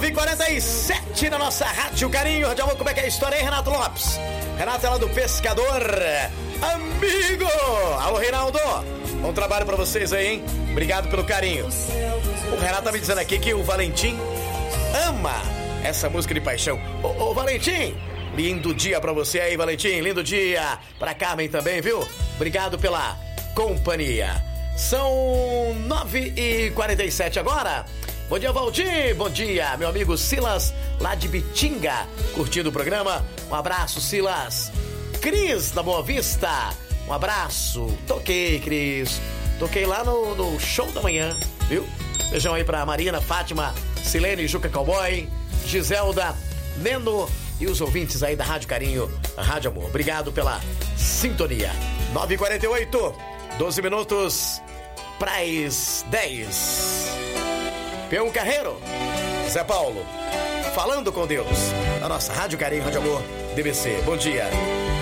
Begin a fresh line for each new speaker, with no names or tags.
9h47 na nossa Rádio Carinho. Rádio Amor, como é que é a história, hein, Renato Lopes? Renato é lá do Pescador. Amigo! Alô, Reinaldo. Bom trabalho pra vocês aí, hein? Obrigado pelo carinho. O Renato tá me dizendo aqui que o Valentim ama essa música de paixão. Ô, Valentim, lindo dia pra você aí, Valentim. Lindo dia pra Carmen também, viu? Obrigado pela companhia. São 9h47 agora. Bom dia, Valdir. Bom dia, meu amigo Silas, lá de Bitinga, curtindo o programa. Um abraço, Silas. Cris, da Boa Vista. Um abraço. Toquei, Cris. Toquei lá no show da manhã, viu? Beijão aí pra Marina, Fátima, Silene, Juca Cowboy, Giselda, Neno e os ouvintes aí da Rádio Carinho, Rádio Amor. Obrigado pela sintonia. 9h48, 12 minutos pras 10. Peão Carreiro, Zé Paulo, falando com Deus, na nossa Rádio Carinho, Rádio Amor, DBC. Bom dia.